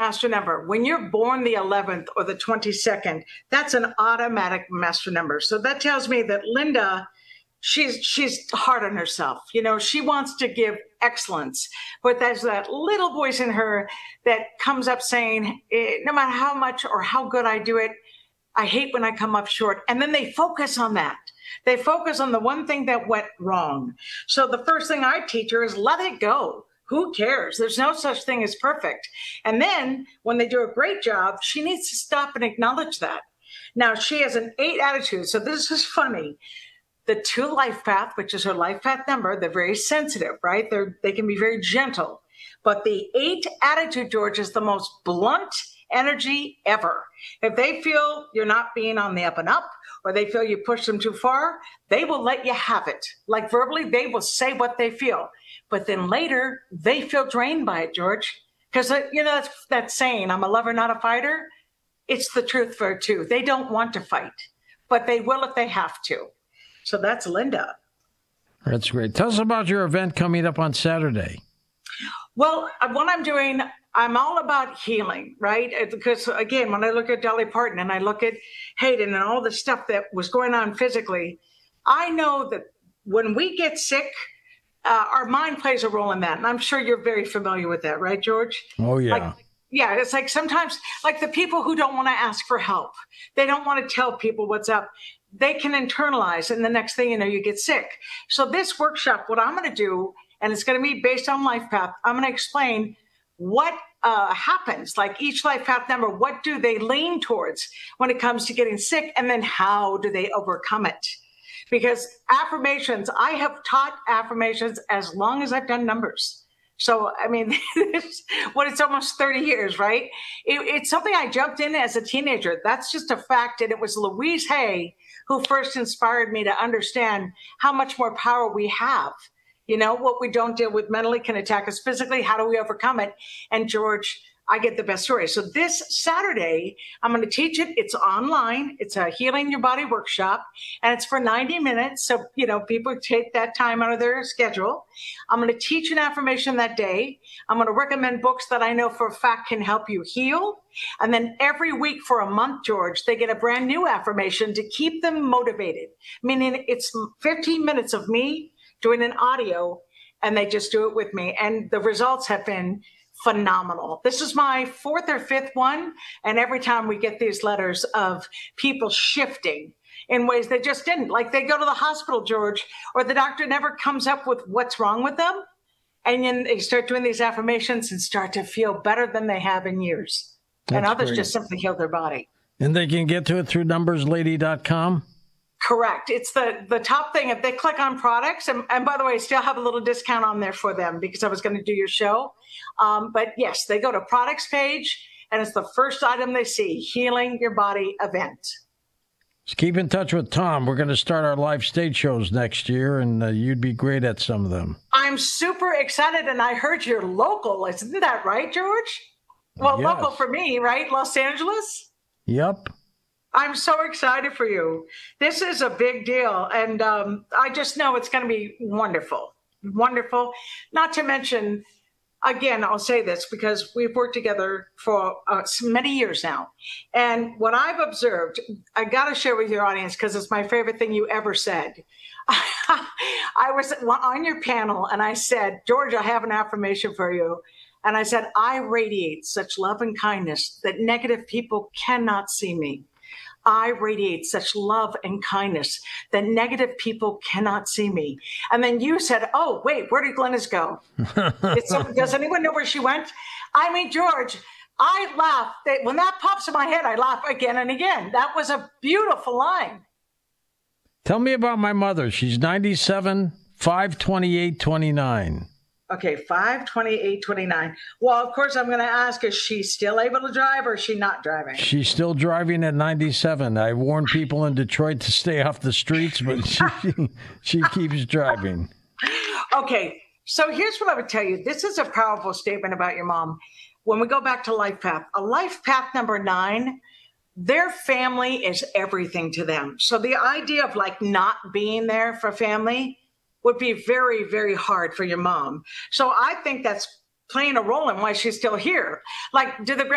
master number. When you're born the 11th or the 22nd, that's an automatic master number. So that tells me that Linda, she's hard on herself. She wants to give excellence, but there's that little voice in her that comes up saying, no matter how much or how good I do it, I hate when I come up short. And then they focus on that. They focus on the one thing that went wrong. So the first thing I teach her is let it go. Who cares? There's no such thing as perfect. And then when they do a great job, she needs to stop and acknowledge that. Now, she has an 8 attitude. So this is funny. The 2 life path, which is her life path number, they're very sensitive, right? They can be very gentle. But the 8 attitude, George, is the most blunt energy ever. If they feel you're not being on the up and up, or they feel you push them too far, they will let you have it. Like verbally, they will say what they feel. But then later, they feel drained by it, George. Because, that saying, I'm a lover, not a fighter. It's the truth for it, too. They don't want to fight, but they will if they have to. So that's Linda. That's great. Tell us about your event coming up on Saturday. Well, what I'm doing, I'm all about healing, right? Because, again, when I look at Dolly Parton and I look at Hayden and all the stuff that was going on physically, I know that when we get sick, our mind plays a role in that. And I'm sure you're very familiar with that, right, George? Oh, yeah. It's like sometimes, like the people who don't want to ask for help, they don't want to tell people what's up. They can internalize, and the next thing you know, you get sick. So this workshop, what I'm going to do, and it's going to be based on life path, I'm going to explain what happens, like each life path number, what do they lean towards when it comes to getting sick, and then how do they overcome it? Because affirmations, I have taught affirmations as long as I've done numbers. So, I mean, it's almost 30 years, right? It's something I jumped in as a teenager. That's just a fact. And it was Louise Hay who first inspired me to understand how much more power we have. What we don't deal with mentally can attack us physically. How do we overcome it? And George, I get the best story. So this Saturday, I'm going to teach it. It's online. It's a Healing Your Body workshop, and it's for 90 minutes. So, people take that time out of their schedule. I'm going to teach an affirmation that day. I'm going to recommend books that I know for a fact can help you heal. And then every week for a month, George, they get a brand new affirmation to keep them motivated, meaning it's 15 minutes of me doing an audio, and they just do it with me. And the results have been phenomenal. This is my 4th or 5th one. And every time we get these letters of people shifting in ways they just didn't. Like they go to the hospital, George, or the doctor never comes up with what's wrong with them. And then they start doing these affirmations and start to feel better than they have in years. And others just simply heal their body. And they can get to it through numberslady.com? Correct. It's the top thing. If they click on products, and by the way, I still have a little discount on there for them because I was going to do your show. But yes, they go to products page, and it's the first item they see, Healing Your Body event. Just keep in touch with Tom. We're going to start our live stage shows next year, and you'd be great at some of them. I'm super excited, and I heard you're local. Isn't that right, George? Well, yes. Local for me, right? Los Angeles? Yep. I'm so excited for you. This is a big deal. And I just know it's going to be wonderful. Wonderful. Not to mention, again, I'll say this because we've worked together for many years now. And what I've observed, I got to share with your audience because it's my favorite thing you ever said. I was on your panel and I said, George, I have an affirmation for you. And I said, I radiate such love and kindness that negative people cannot see me. I radiate such love and kindness that negative people cannot see me. And then you said, oh, wait, where did Glennis go? Does anyone know where she went? I mean, George, I laugh. When that pops in my head, I laugh again and again. That was a beautiful line. Tell me about my mother. She's 97, 5/28/29. Okay, 5/28/29. Well, of course, I'm going to ask, is she still able to drive or is she not driving? She's still driving at 97. I warn people in Detroit to stay off the streets, but she keeps driving. Okay, so here's what I would tell you. This is a powerful statement about your mom. When we go back to life path, a life path number 9, their family is everything to them. So the idea of like not being there for family would be very, very hard for your mom. So I think that's playing a role in why she's still here. Like, do the